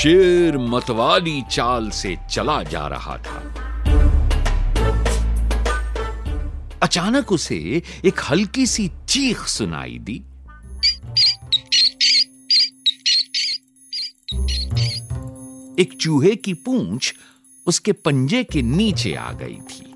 शेर मतवाली चाल से चला जा रहा था। अचानक उसे एक हल्की सी चीख सुनाई दी। एक चूहे की पूंछ उसके पंजे के नीचे आ गई थी।